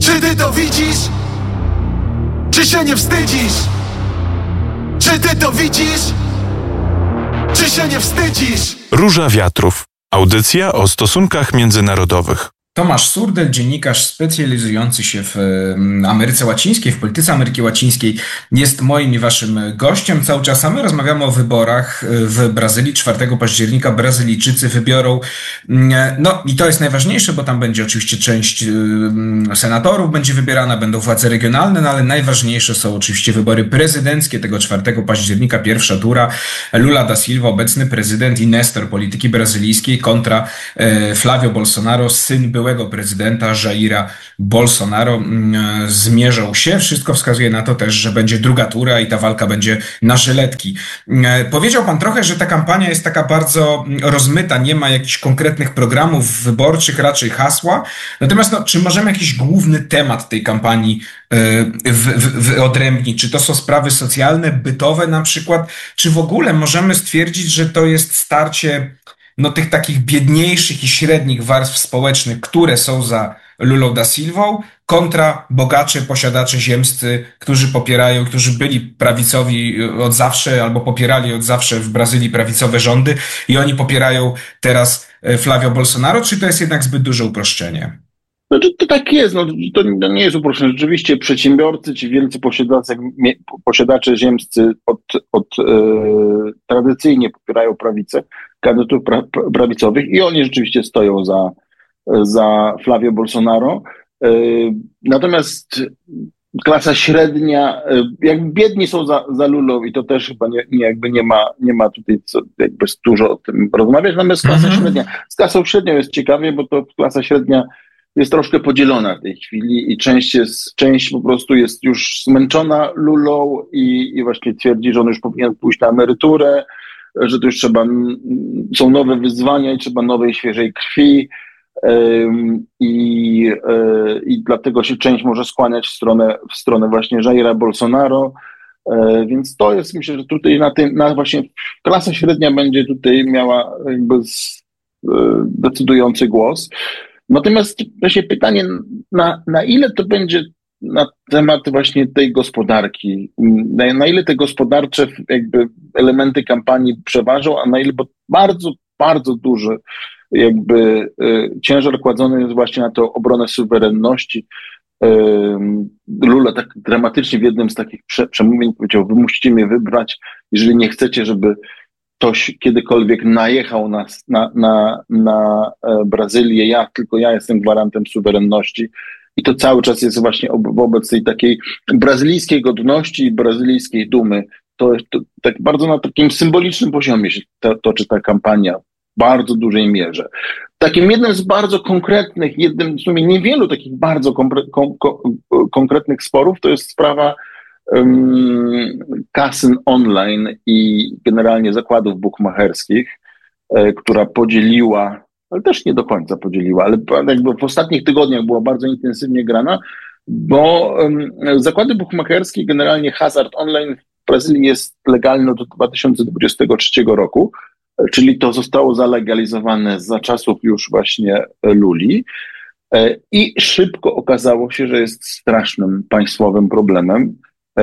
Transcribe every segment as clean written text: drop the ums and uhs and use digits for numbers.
Czy ty to widzisz? Czy się nie wstydzisz? Czy ty to widzisz? Czy się nie wstydzisz? Róża Wiatrów. Audycja o stosunkach międzynarodowych. Tomasz Surdel, dziennikarz specjalizujący się w Ameryce Łacińskiej, w polityce Ameryki Łacińskiej, jest moim i waszym gościem cały czas, a my rozmawiamy o wyborach w Brazylii. 4 października Brazylijczycy wybiorą, no i to jest najważniejsze, bo tam będzie oczywiście część senatorów będzie wybierana, będą władze regionalne, no ale najważniejsze są oczywiście wybory prezydenckie tego 4 października, pierwsza tura. Lula da Silva, obecny prezydent i nestor polityki brazylijskiej, kontra Flávio Bolsonaro, syn byłego prezydenta Jaira Bolsonaro. Zmierzą się. Wszystko wskazuje na to też, że będzie druga tura i ta walka będzie na żyletki. Powiedział pan trochę, że ta kampania jest taka bardzo rozmyta, nie ma jakichś konkretnych programów wyborczych, raczej hasła. Natomiast czy możemy jakiś główny temat tej kampanii wyodrębnić? Czy to są sprawy socjalne, bytowe na przykład? Czy w ogóle możemy stwierdzić, że to jest starcie tych takich biedniejszych i średnich warstw społecznych, które są za Lulą da Silvą, kontra bogacze, posiadacze ziemscy, którzy popierają, którzy byli prawicowi od zawsze albo popierali od zawsze w Brazylii prawicowe rządy i oni popierają teraz Flávio Bolsonaro, czy to jest jednak zbyt duże uproszczenie? Znaczy, to tak jest, to nie jest uproszczenie. Rzeczywiście przedsiębiorcy, ci wielcy posiadacze ziemscy tradycyjnie popierają prawicę, kandydatów prawicowych i oni rzeczywiście stoją za Flávio Bolsonaro. Natomiast klasa średnia, jakby biedni są za Lulą i to też chyba nie ma tutaj dużo o tym rozmawiać, natomiast klasa średnia, z klasą średnią jest ciekawie, bo to klasa średnia jest troszkę podzielona w tej chwili i część po prostu jest już zmęczona Lulą i właśnie twierdzi, że on już powinien pójść na emeryturę, że to już są nowe wyzwania i trzeba nowej, świeżej krwi i dlatego się część może skłaniać w stronę właśnie Jaira Bolsonaro, więc to jest, myślę, że tutaj właśnie klasa średnia będzie tutaj miała jakby decydujący głos. Natomiast właśnie pytanie, na ile to będzie na temat właśnie tej gospodarki, na ile te gospodarcze jakby elementy kampanii przeważą, a na ile, bo bardzo, bardzo duży jakby ciężar kładzony jest właśnie na tę obronę suwerenności. Lula tak dramatycznie w jednym z takich przemówień powiedział: wy musicie mnie wybrać, jeżeli nie chcecie, żeby ktoś kiedykolwiek najechał na Brazylię, tylko ja jestem gwarantem suwerenności. I to cały czas jest właśnie wobec tej takiej brazylijskiej godności i brazylijskiej dumy. To tak bardzo na takim symbolicznym poziomie się toczy ta kampania w bardzo dużej mierze. Takim jednym z bardzo konkretnych, w sumie niewielu takich bardzo konkretnych sporów to jest sprawa kasyn online i generalnie zakładów bukmacherskich, która podzieliła, ale też nie do końca podzieliła, ale jakby w ostatnich tygodniach była bardzo intensywnie grana, bo zakłady bukmacherskie, generalnie hazard online w Brazylii jest legalny od 2023 roku, czyli to zostało zalegalizowane za czasów już właśnie Luli i szybko okazało się, że jest strasznym państwowym problemem.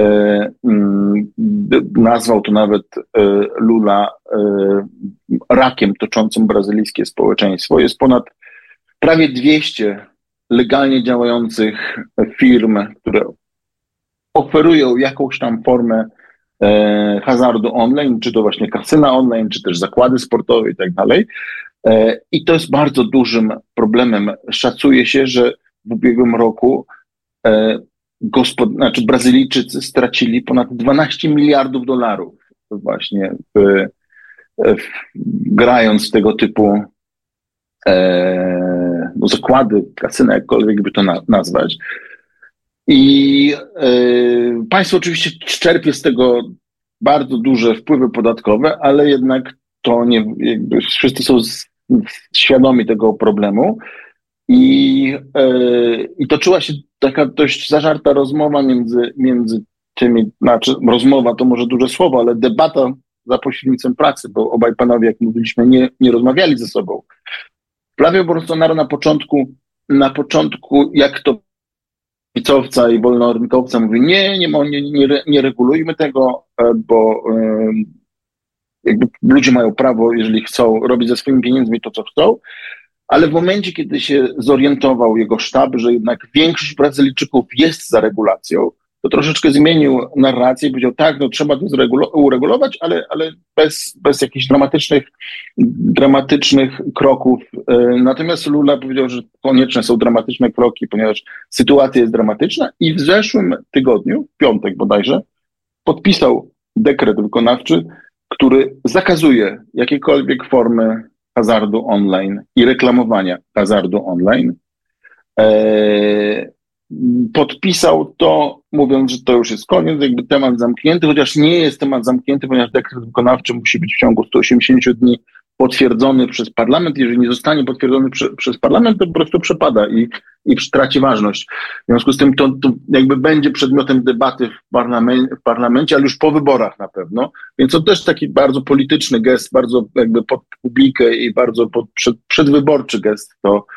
Nazwał to nawet Lula rakiem toczącym brazylijskie społeczeństwo. Jest ponad prawie 200 legalnie działających firm, które oferują jakąś tam formę hazardu online, czy to właśnie kasyna online, czy też zakłady sportowe i tak dalej. I to jest bardzo dużym problemem. Szacuje się, że w ubiegłym roku Brazylijczycy stracili ponad 12 miliardów dolarów właśnie grając w tego typu zakłady, kasyna, jakkolwiek by to nazwać. I państwo oczywiście czerpie z tego bardzo duże wpływy podatkowe, ale jednak to nie, jakby wszyscy są świadomi tego problemu. I toczyła się taka dość zażarta rozmowa między tymi, rozmowa to może duże słowo, ale debata za pośrednictwem pracy, bo obaj panowie, jak mówiliśmy, nie rozmawiali ze sobą. Flávio Bolsonaro na początku, jak to prawicowca i wolnorynkowca mówi nie regulujmy tego, bo jakby ludzie mają prawo, jeżeli chcą robić ze swoimi pieniędzmi to, co chcą, ale w momencie, kiedy się zorientował jego sztab, że jednak większość Brazylijczyków jest za regulacją, to troszeczkę zmienił narrację i powiedział, tak, no trzeba to uregulować, ale bez jakichś dramatycznych kroków. Natomiast Lula powiedział, że konieczne są dramatyczne kroki, ponieważ sytuacja jest dramatyczna i w zeszłym tygodniu, w piątek bodajże, podpisał dekret wykonawczy, który zakazuje jakiekolwiek formy hazardu online i reklamowania hazardu online. Podpisał to, mówiąc, że to już jest koniec, jakby temat zamknięty, chociaż nie jest temat zamknięty, ponieważ dekret wykonawczy musi być w ciągu 180 dni potwierdzony przez parlament. Jeżeli nie zostanie potwierdzony przez parlament, to po prostu przepada i traci ważność. W związku z tym to jakby będzie przedmiotem debaty w parlamencie, ale już po wyborach na pewno. Więc to też taki bardzo polityczny gest, bardzo jakby pod publikę i bardzo przedwyborczy gest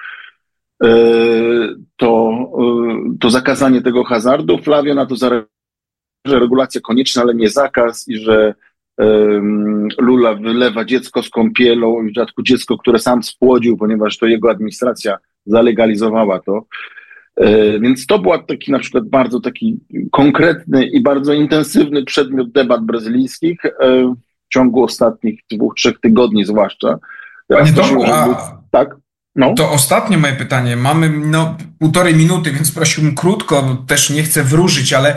to zakazanie tego hazardu. Flavio na to zareagował, że regulacja konieczna, ale nie zakaz i że Lula wylewa dziecko z kąpielą i w dodatku dziecko, które sam spłodził, ponieważ to jego administracja zalegalizowała to. Więc to był taki na przykład bardzo taki konkretny i bardzo intensywny przedmiot debat brazylijskich w ciągu ostatnich 2-3 tygodni zwłaszcza. Panie Tomku, tak? No. To ostatnie moje pytanie. Mamy 1,5 minuty, więc prosiłbym krótko, też nie chcę wróżyć, ale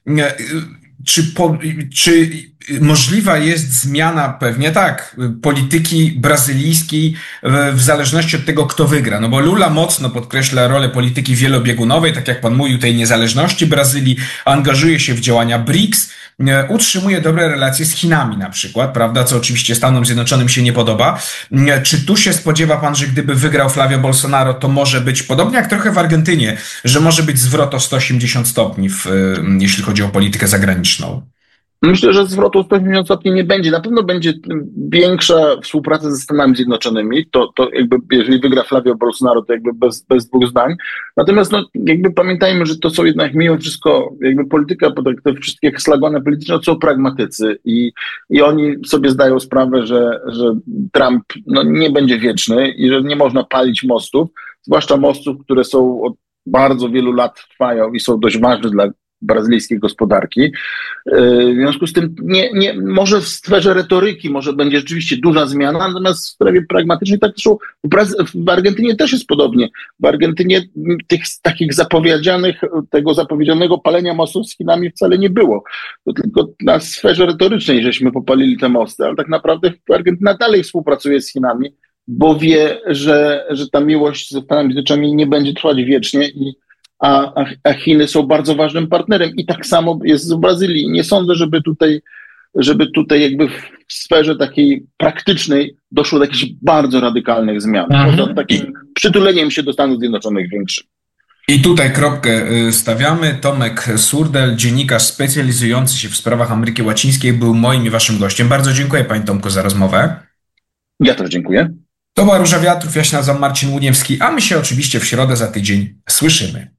czy możliwa jest zmiana, pewnie tak, polityki brazylijskiej w zależności od tego, kto wygra? No bo Lula mocno podkreśla rolę polityki wielobiegunowej, tak jak pan mówił, tej niezależności Brazylii, angażuje się w działania BRICS, utrzymuje dobre relacje z Chinami na przykład, prawda, co oczywiście Stanom Zjednoczonym się nie podoba. Czy tu się spodziewa pan, że gdyby wygrał Flavio Bolsonaro, to może być podobnie jak trochę w Argentynie, że może być zwrot o 180 stopni, jeśli chodzi o politykę zagraniczną? Myślę, że zwrotu 180 stopni nie będzie. Na pewno będzie większa współpraca ze Stanami Zjednoczonymi. To jakby, jeżeli wygra Flavio Bolsonaro, to jakby bez dwóch zdań. Natomiast jakby pamiętajmy, że to są jednak mimo wszystko jakby polityka, te wszystkie slagany polityczne to są pragmatycy i oni sobie zdają sprawę, że Trump nie będzie wieczny i że nie można palić mostów, zwłaszcza mostów, które są od bardzo wielu lat trwają i są dość ważne dla brazylijskiej gospodarki. W związku z tym może w sferze retoryki może będzie rzeczywiście duża zmiana, natomiast w sprawie pragmatycznej tak zresztą w Argentynie też jest podobnie. W Argentynie tych takich tego zapowiedzianego palenia mostów z Chinami wcale nie było. To tylko na sferze retorycznej żeśmy popalili te mosty, ale tak naprawdę Argentyna dalej współpracuje z Chinami, bo wie, że ta miłość ze Stanami Zjednoczonymi nie będzie trwać wiecznie a Chiny są bardzo ważnym partnerem i tak samo jest w Brazylii. Nie sądzę, żeby tutaj jakby w sferze takiej praktycznej doszło do jakichś bardzo radykalnych zmian. Poza takim przytuleniem się do Stanów Zjednoczonych większym. I tutaj kropkę stawiamy. Tomek Surdel, dziennikarz specjalizujący się w sprawach Ameryki Łacińskiej, był moim i waszym gościem. Bardzo dziękuję, panie Tomku, za rozmowę. Ja też dziękuję. To była Róża Wiatrów, ja się nazywam Marcin Łuniewski, a my się oczywiście w środę za tydzień słyszymy.